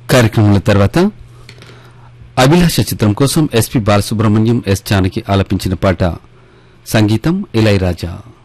కార్యక్రమంలో తర్వాత అభిలాష చిత్రం కోసం ఎస్పీ బాలసుబ్రహ్మణ్యం ఎస్ జానకి ఆలపించిన పాట సంగీతం ఇళయరాజా.